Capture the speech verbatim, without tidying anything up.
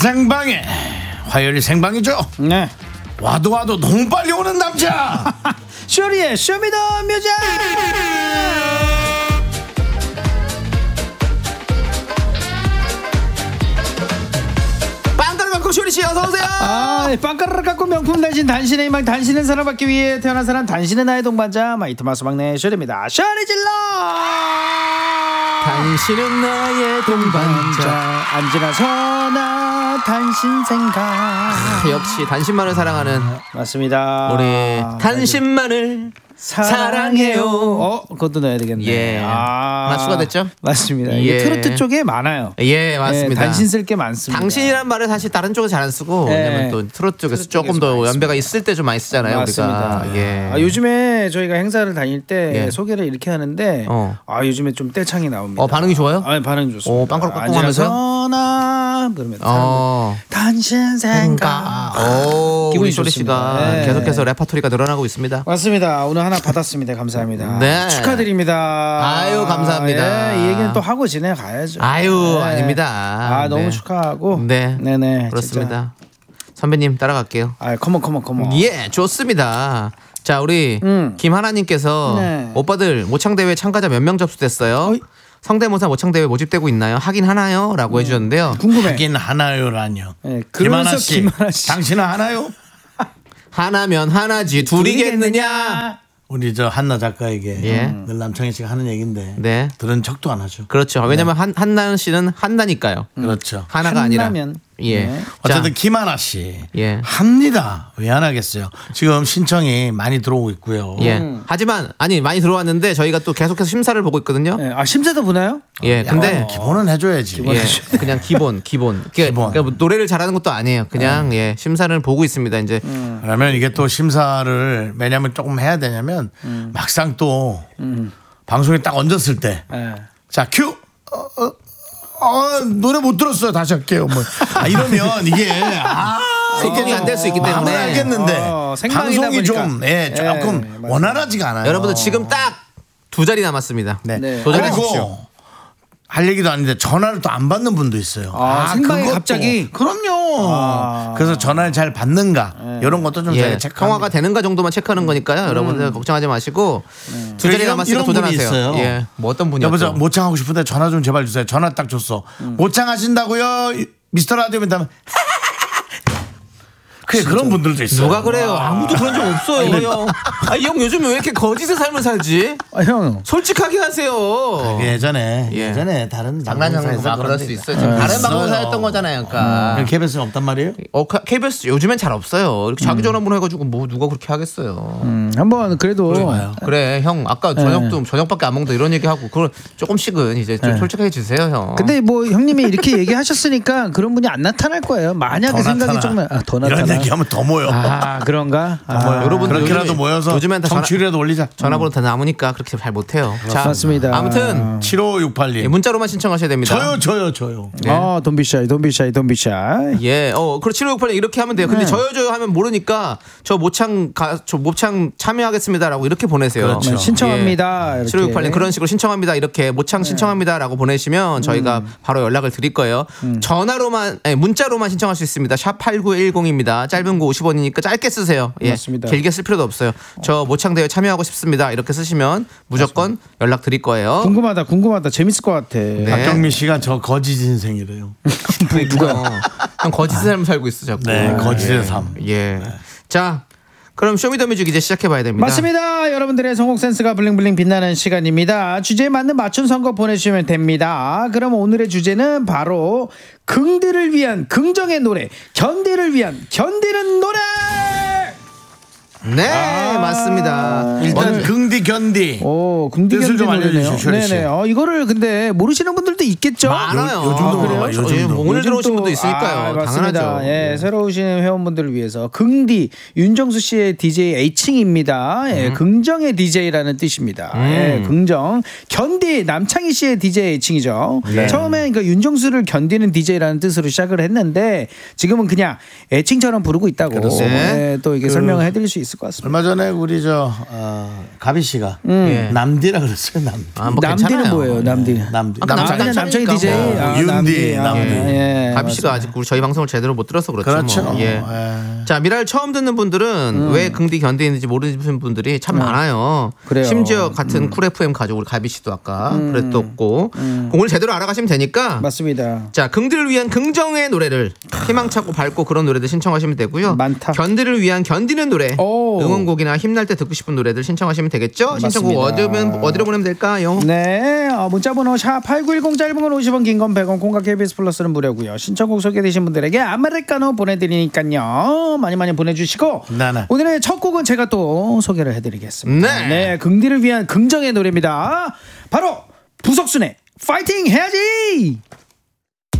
생방에 화요일 생방이죠. 네. 와도 와도 너무 빨리 오는 남자. 쇼리의 쇼미더뮤직. 빵가루 갖고 쇼리씨 어서오세요. 아, 빵가루를 갖고 명품 단신, 단신의 희망, 단신은 사랑받기 위해 태어난 사람, 단신은 나의 동반자 마이토마스 막내 쇼리입니다. 쇼리 질러. 당신은 나의 동반자. 안지나 서나 단신 생각. 아, 역시 단신만을 사랑하는 맞습니다. 우리 단신만을 사랑해요. 어, 그것도 넣어야 되겠네. 예. 아, 하나 추가됐죠? 맞습니다. 예. 이게 트로트 쪽에 많아요. 예, 맞습니다. 예, 단신 쓸 게 많습니다. 당신이란 말을 사실 다른 쪽에 잘 안 쓰고 예. 왜냐면 또 트로트 쪽에서 조금 더 연배가 있을 때 좀 많이 쓰잖아요. 맞습니다. 우리가. 예. 아, 요즘에 저희가 행사를 다닐 때 예. 소개를 이렇게 하는데 어. 아, 요즘에 좀 떼창이 나옵니다. 어, 반응이 좋아요? 아, 반응이 좋습니다. 오, 빵가루 깎고 하면서요? 안지나 그러면 어. 단신 생각. 오, 기분이 우리 쇼리 씨가 좋습니다. 예. 계속해서 레퍼토리가 늘어나고 있습니다. 맞습니다. 오늘 하나 받았습니다. 감사합니다. 네. 축하드립니다. 아유, 감사합니다. 예, 이 얘기는 또 하고 지내가야죠. 아유, 네. 아닙니다. 아, 너무 네. 축하하고. 네. 네네. 그렇습니다. 선배님 따라갈게요. 아, 컴온 컴온 컴온. 예, 좋습니다. 자, 우리 음. 김하나님께서 네. 오빠들 모창대회 참가자 몇 명 접수됐어요? 어이? 성대모사 모창대회 모집되고 있나요? 하긴 하나요? 라고 해주셨는데요. 궁금해. 하긴 하나요라뇨. 네, 김하나 그러면서 씨, 김하나 씨. 당신은 하나요? 하나면 하나지 둘이겠느냐? 우리 저 한나 작가에게 예. 늘 남창희 씨가 하는 얘기인데 네. 들은 척도 안 하죠. 그렇죠. 왜냐면 한, 한나 씨는 한나니까요. 그렇죠. 하나가 아니라. 한라면. 예. 네. 어쨌든 김하나 씨 예. 합니다. 왜 안 하겠어요? 지금 신청이 많이 들어오고 있고요. 예. 음. 하지만 아니 많이 들어왔는데 저희가 또 계속해서 심사를 보고 있거든요. 네. 아, 심사도 보나요? 예. 근데 기본은 해줘야지. 예, 그냥 기본, 기본. 그러니까 기본. 그러니까 뭐 노래를 잘하는 것도 아니에요. 그냥 예, 심사를 보고 있습니다. 이제 그러면 이게 또 심사를 왜냐면 조금 해야 되냐면 막상 또 방송에 딱 얹었을 때 네. 자, 큐. 어, 어, 어, 노래 못 들었어요. 다시 할게요. 뭐. 아, 이러면 이게 아, 생각이 안 될 수 있기 마음은 때문에 알겠는데 어, 생방이다 방송이 보니까. 좀 예, 조금 예, 맞습니다. 원활하지가 않아요. 여러분들 지금 딱 두 자리 남았습니다. 네. 네. 도전하십시오. 그리고 할 얘기도 아닌데 전화를 또 안 받는 분도 있어요. 아, 생방에 그것도. 갑자기? 그럼요. 아. 그래서 전화를 잘 받는가 이런 것도 좀 예, 저희가 체크합니다. 통화가 되는가 정도만 체크하는 거니까요. 여러분들 걱정하지 마시고 두 자리 이런- 남았으니까 이런 분이 도전하세요. 있어요. 예, 뭐 어떤 분이요? 여보세요. 모창하고 싶은데 전화 좀 제발 주세요. 전화 딱 줬어. 모창하신다고요? 미스터 라디오 면다면 그래 그런 분들도 있어요. 누가 그래요? 아무도 그런 적 없어요, 형. 아, 이 형 요즘 왜 이렇게 거짓의 삶을 살지? 아, 형. 솔직하게 하세요. 예전에 예. 예전에 다른 장난장난 방송사에서 그럴 수 그런 있어요. 지금 다른 있어요. 방송사였던 거잖아요, 그러니까. 그럼 케이비에스는 없단 말이에요? 어, 케이비에스 요즘엔 잘 없어요. 이렇게 자기 전화번호 해가지고 뭐 누가 그렇게 하겠어요. 음, 한번 그래도 그래, 형 아까 저녁도 저녁밖에 안 먹는다 이런 얘기하고 그걸 조금씩은 이제 좀 솔직하게 주세요, 형. 근데 뭐 형님이 이렇게 얘기하셨으니까 그런 분이 안 나타날 거예요. 만약에 더 생각이 나타나. 조금 아, 더 이런 나타나. 얘기하면 더 모여. 아, 그런가? 아, 여러분들 그렇게라도 요즘에- 모여서 요즘엔 다 전화- 청취율이라도 올리자. 전화번호 다 남으니까 그렇게 잘 못해요. 자, 맞습니다. 아무튼 칠오육팔 님. 예, 문자로만 신청하셔야 됩니다. 저요 저요 저요. 아, 돈비샤이, 돈비샤이, 돈비샤이. 예, 어, 그렇 칠오육팔 이렇게 하면 돼요. 근데 네. 저요 저요 하면 모르니까 저 모창 가, 저 모창 참여하겠습니다라고 이렇게 보내세요. 그렇죠. 네, 신청합니다. 이렇게. 칠오육팔 님 그런 식으로 신청합니다. 이렇게 모창 신청합니다라고 보내시면 저희가 바로 연락을 드릴 거예요. 전화로만 아니, 문자로만 신청할 수 있습니다. 샵 팔구일공입니다. 짧은 거 오십 원이니까 짧게 쓰세요. 예. 맞습니다. 길게 쓸 필요도 없어요. 저 모창 대회 참여하고 싶습니다. 이렇게 쓰시면 무조건 연락 드릴 거예요. 궁금하다, 궁금하다. 재밌을 것 같아. 네. 박경미 씨가 저 거짓 인생이래요. 누가? 형 거짓의 삶 살고 있어 자꾸. 네, 거짓의 삶. 예. 자, 그럼 쇼미더뮤직 이제 시작해 봐야 됩니다. 맞습니다. 여러분들의 선곡 센스가 블링블링 빛나는 시간입니다. 주제에 맞는 맞춤 선곡 보내주시면 됩니다. 그럼 오늘의 주제는 바로 긍디를 위한 긍정의 노래, 견디를 위한 견디는 노래. 네, 맞습니다. 일단 긍디 견디. 오, 긍디 뜻을 견디 좀 노래네요. 알려주시죠, 쇼리 씨. 네네. 어, 이거를 근데 모르시는 분들도 있겠죠. 많아요. 요- 요즘도 아, 물어봐요, 그래요? 요즘도. 예, 오늘 요즘 들어오신 또- 분도 있으니까요. 아, 맞습니다. 당연하죠. 예, 새로 오신 회원분들을 위해서 긍디 윤정수 씨의 디제이 애칭입니다. 예, 음. 긍정의 디제이라는 뜻입니다. 예, 긍정. 견디 남창희 씨의 디제이 애칭이죠. 네. 처음엔 그 윤정수를 견디는 디제이라는 뜻으로 시작을 했는데 지금은 그냥 애칭처럼 부르고 있다고 그렇습니다. 예, 또 이게 설명을 해드릴 수 있을 있을 것 같습니다. 얼마 전에 우리 저 어, 가비 씨가 남디라 그랬어요. 남디. 아, 뭐 남디는 괜찮아요. 뭐예요? 남디. 남디. 아까 아, 그냥 남창희 남창이니까 디제이. 뭐. 아, 윤디, 아, 남디. 예, 가비 씨가 아직 우리 저희 방송을 제대로 못 들어서 그렇죠. 그렇죠. 뭐. 예. 예. 자, 미라를 처음 듣는 분들은 왜 긍디 견디 있는지 모르는 분들이 참 많아요. 그래요. 심지어 같은 쿨 에프엠 가족 우리 가비 씨도 아까 그랬었고 오늘 제대로 알아가시면 되니까. 맞습니다. 자, 긍디를 위한 긍정의 노래를 희망차고 밝고 그런 노래들 신청하시면 되고요. 많다. 견디를 위한 견디는 노래, 오. 응원곡이나 힘날 때 듣고 싶은 노래들 신청하시면 되겠죠? 신청곡 맞습니다. 어디면 어디로 보내면 될까요? 네, 어, 문자번호 샵 팔구일공 짧은 건 오십 원, 긴 건 백 원, 콩과 케이비에스 플러스는 무료고요. 신청곡 소개되신 분들에게 아메리카노 보내드리니까요. 많이 많이 보내주시고 네네. 오늘의 첫 곡은 제가 또 소개를 해드리겠습니다. 네. 네, 긍디를 위한 긍정의 노래입니다. 바로 부석순의 파이팅 해야지.